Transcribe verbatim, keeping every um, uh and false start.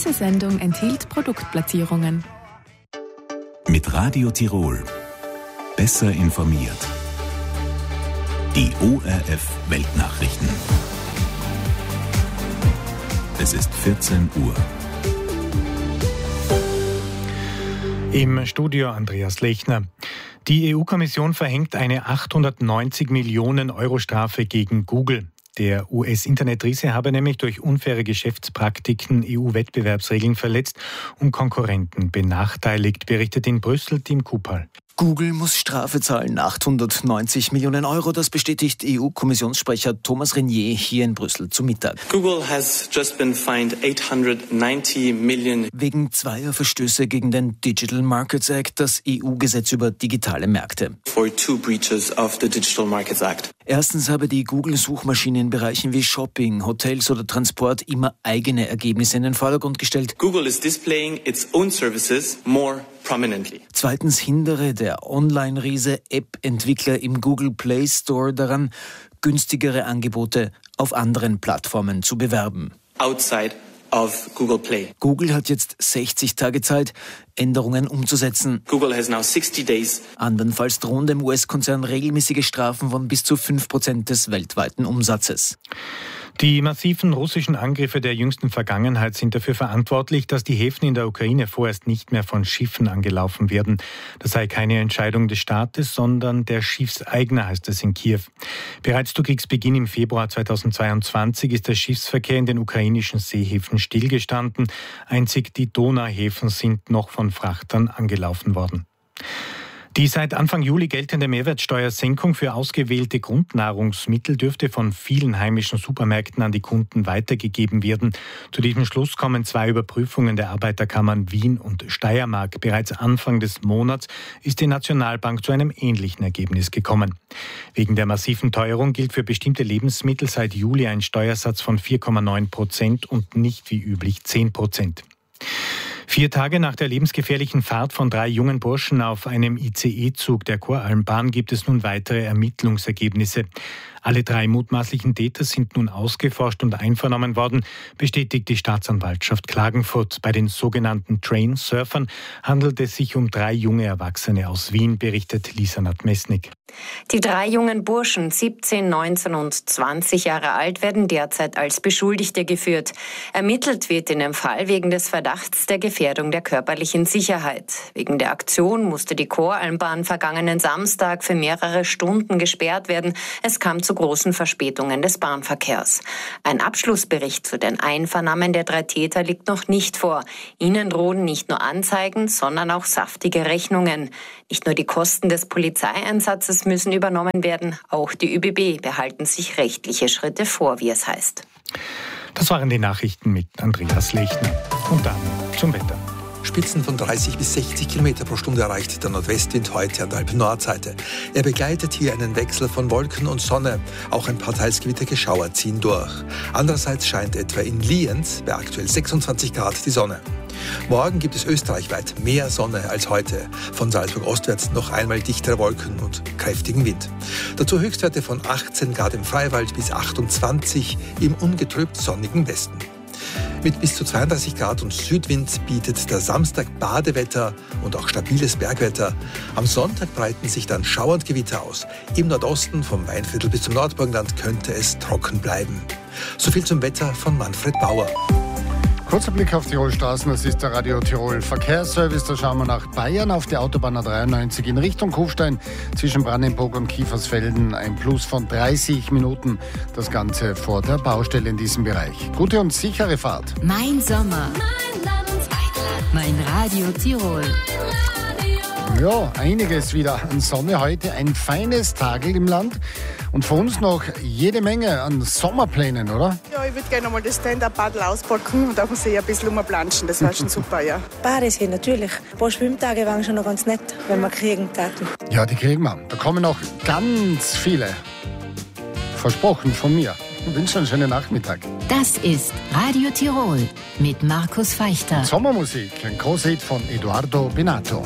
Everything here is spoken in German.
Diese Sendung enthielt Produktplatzierungen. Mit Radio Tirol. Besser informiert. Die O R F Weltnachrichten. Es ist vierzehn Uhr. Im Studio Andreas Lechner. Die E U-Kommission verhängt eine achthundertneunzig Millionen Euro Strafe gegen Google. Der U S-Internetriese habe nämlich durch unfaire Geschäftspraktiken E U-Wettbewerbsregeln verletzt und Konkurrenten benachteiligt, berichtet in Brüssel Tim Kupal. Google muss Strafe zahlen, achthundertneunzig Millionen Euro. Das bestätigt E U-Kommissionssprecher Thomas Renier hier in Brüssel zu Mittag. Google has just been fined eight hundred ninety million wegen zweier Verstöße gegen den Digital Markets Act, das E U-Gesetz über digitale Märkte. for two breaches of the Digital Markets Act. Erstens habe die Google-Suchmaschine in Bereichen wie Shopping, Hotels oder Transport immer eigene Ergebnisse in den Vordergrund gestellt. Google is displaying its own services more prominently. Zweitens hindere der Online-Riese App-Entwickler im Google Play Store daran, günstigere Angebote auf anderen Plattformen zu bewerben. Outside of Google Play. Google hat jetzt sechzig Tage Zeit, Änderungen umzusetzen. Google has now sixty days. Andernfalls drohen dem U S-Konzern regelmäßige Strafen von bis zu fünf Prozent des weltweiten Umsatzes. Die massiven russischen Angriffe der jüngsten Vergangenheit sind dafür verantwortlich, dass die Häfen in der Ukraine vorerst nicht mehr von Schiffen angelaufen werden. Das sei keine Entscheidung des Staates, sondern der Schiffseigner, heißt es in Kiew. Bereits zu Kriegsbeginn im Februar zweitausendzweiundzwanzig ist der Schiffsverkehr in den ukrainischen Seehäfen stillgestanden. Einzig die Donauhäfen sind noch von Frachtern angelaufen worden. Die seit Anfang Juli geltende Mehrwertsteuersenkung für ausgewählte Grundnahrungsmittel dürfte von vielen heimischen Supermärkten an die Kunden weitergegeben werden. Zu diesem Schluss kommen zwei Überprüfungen der Arbeiterkammern Wien und Steiermark. Bereits Anfang des Monats ist die Nationalbank zu einem ähnlichen Ergebnis gekommen. Wegen der massiven Teuerung gilt für bestimmte Lebensmittel seit Juli ein Steuersatz von vier Komma neun Prozent und nicht wie üblich zehn Prozent. Vier Tage nach der lebensgefährlichen Fahrt von drei jungen Burschen auf einem I C E-Zug der Koralmbahn gibt es nun weitere Ermittlungsergebnisse. Alle drei mutmaßlichen Täter sind nun ausgeforscht und einvernommen worden, bestätigt die Staatsanwaltschaft Klagenfurt. Bei den sogenannten Train-Surfern handelt es sich um drei junge Erwachsene aus Wien, berichtet Lisa Nadmesnik. Die drei jungen Burschen, siebzehn, neunzehn und zwanzig Jahre alt, werden derzeit als Beschuldigte geführt. Ermittelt wird in dem Fall wegen des Verdachts der Gefährdung der körperlichen Sicherheit. Wegen der Aktion musste die Koralmbahn vergangenen Samstag für mehrere Stunden gesperrt werden. Es kam zu großen Verspätungen des Bahnverkehrs. Ein Abschlussbericht zu den Einvernahmen der drei Täter liegt noch nicht vor. Ihnen drohen nicht nur Anzeigen, sondern auch saftige Rechnungen. Nicht nur die Kosten des Polizeieinsatzes müssen übernommen werden, auch die Ö B B behalten sich rechtliche Schritte vor, wie es heißt. Das waren die Nachrichten mit Andreas Lechner. Und dann zum Wetter. Spitzen von dreißig bis sechzig Kilometer pro Stunde erreicht der Nordwestwind heute an der Alpen-Nordseite. Er begleitet hier einen Wechsel von Wolken und Sonne. Auch ein paar teils gewitterige Schauer ziehen durch. Andererseits scheint etwa in Lienz bei aktuell sechsundzwanzig Grad die Sonne. Morgen gibt es österreichweit mehr Sonne als heute. Von Salzburg ostwärts noch einmal dichtere Wolken und kräftigen Wind. Dazu Höchstwerte von achtzehn Grad im Freiwald bis achtundzwanzig im ungetrübt sonnigen Westen. Mit bis zu zweiunddreißig Grad und Südwind bietet der Samstag Badewetter und auch stabiles Bergwetter. Am Sonntag breiten sich dann Schauer und Gewitter aus. Im Nordosten vom Weinviertel bis zum Nordburgenland könnte es trocken bleiben. So viel zum Wetter von Manfred Bauer. Kurzer Blick auf Tirolstraßen, das ist der Radio Tirol Verkehrsservice. Da schauen wir nach Bayern auf die Autobahn A dreiundneunzig in Richtung Kufstein zwischen Brandenburg und Kiefersfelden. Ein Plus von dreißig Minuten. Das Ganze vor der Baustelle in diesem Bereich. Gute und sichere Fahrt. Mein Sommer. Mein Land. Mein Radio Tirol. Ja, einiges wieder an Sonne heute. Ein feines Tagel im Land. Und für uns noch jede Menge an Sommerplänen, oder? Ja, ich würde gerne mal das Stand-Up-Paddel auspacken und auf dem See ein bisschen rumplanschen. Das wäre schon super, ja. Badesee natürlich. Ein paar Schwimmtage waren schon noch ganz nett, wenn wir kriegen taten. Ja, die kriegen wir. Da kommen noch ganz viele. Versprochen von mir. Ich wünsche einen schönen Nachmittag. Das ist Radio Tirol mit Markus Feichter. Sommermusik, ein Großhit von Eduardo Benato.